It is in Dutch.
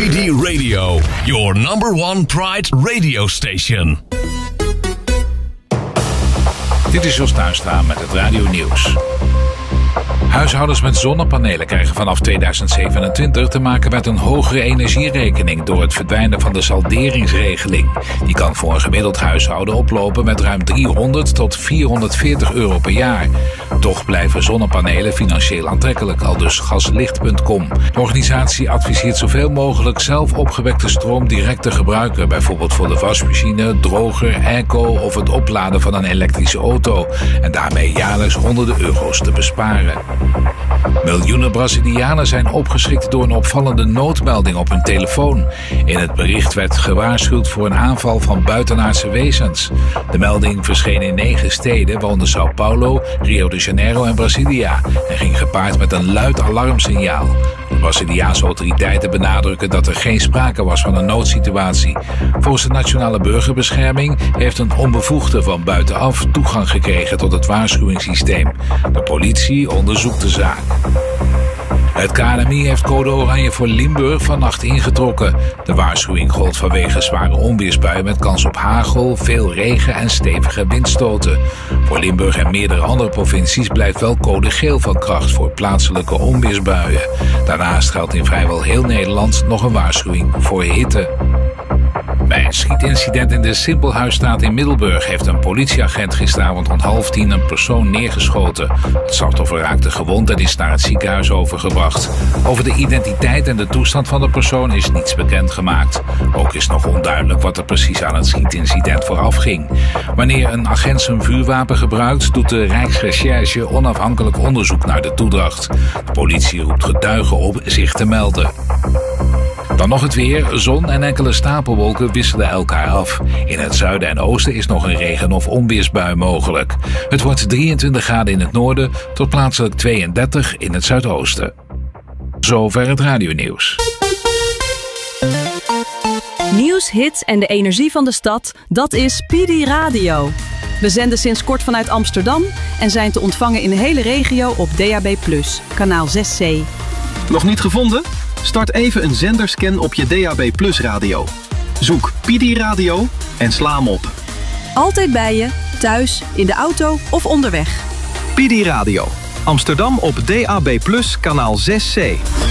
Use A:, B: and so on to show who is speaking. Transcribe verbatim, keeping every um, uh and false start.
A: P D Radio, your number one Pride radio station.
B: Dit is Jos Tuinstra met het Radio Nieuws. Huishoudens met zonnepanelen krijgen vanaf tweeduizend zevenentwintig te maken met een hogere energierekening door het verdwijnen van de salderingsregeling. Die kan voor een gemiddeld huishouden oplopen met ruim driehonderd tot vierhonderdveertig euro per jaar. Toch blijven zonnepanelen financieel aantrekkelijk, aldus gaslicht punt com. De organisatie adviseert zoveel mogelijk zelf opgewekte stroom direct te gebruiken, bijvoorbeeld voor de wasmachine, droger, airco of het opladen van een elektrische auto, en daarmee jaarlijks honderden euro's te besparen. Miljoenen Brazilianen zijn opgeschrikt door een opvallende noodmelding op hun telefoon. In het bericht werd gewaarschuwd voor een aanval van buitenaardse wezens. De melding verscheen in negen steden, waaronder Sao Paulo, Rio de Janeiro en Brasilia, en ging gepaard met een luid alarmsignaal. De Braziliaanse autoriteiten benadrukken dat er geen sprake was van een noodsituatie. Volgens de Nationale Burgerbescherming heeft een onbevoegde van buitenaf toegang gekregen tot het waarschuwingssysteem. De politie onderzoekt de zaak. Het K N M I heeft code oranje voor Limburg vannacht ingetrokken. De waarschuwing gold vanwege zware onweersbuien met kans op hagel, veel regen en stevige windstoten. Voor Limburg en meerdere andere provincies blijft wel code geel van kracht voor plaatselijke onweersbuien. Daarnaast geldt in vrijwel heel Nederland nog een waarschuwing voor hitte. Bij een schietincident in de Simpelhuisstraat in Middelburg heeft een politieagent gisteravond rond half tien een persoon neergeschoten. Het slachtoffer raakte gewond en is naar het ziekenhuis overgebracht. Over de identiteit en de toestand van de persoon is niets bekendgemaakt. Ook is nog onduidelijk wat er precies aan het schietincident vooraf ging. Wanneer een agent zijn vuurwapen gebruikt, doet de Rijksrecherche onafhankelijk onderzoek naar de toedracht. De politie roept getuigen op zich te melden. Dan nog het weer. Zon en enkele stapelwolken wisselen elkaar af. In het zuiden en oosten is nog een regen- of onweersbui mogelijk. Het wordt drieëntwintig graden in het noorden tot plaatselijk tweeëndertig in het zuidoosten. Zover het radionieuws.
C: Nieuws, hits en de energie van de stad, dat is P D Radio. We zenden sinds kort vanuit Amsterdam en zijn te ontvangen in de hele regio op D A B plus, kanaal zes C.
D: Nog niet gevonden? Start even een zenderscan op je D A B plus radio. Zoek P D Radio en sla hem op.
C: Altijd bij je, thuis, in de auto of onderweg.
D: P D Radio. Amsterdam op D A B plus, kanaal zes C.